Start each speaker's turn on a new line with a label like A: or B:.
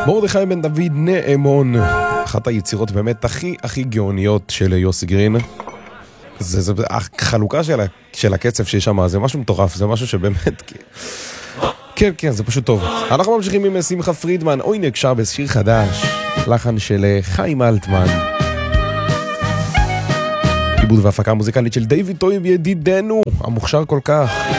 A: מרדכי בן דוד נאמון, אחת היצירות באמת הכי גאוניות של יוסי גרין. זה החלוקה של הקצב שיש שם, זה משהו מטורף, זה משהו שבאמת כן, זה פשוט טוב. אנחנו ממשיכים עם שמחה פרידמן, אוי נקשר בשיר חדש, לחן של חיים אלטמן, עיבוד והפקה מוזיקלית של דיוויד טויב ידידנו המוכשר כל כך.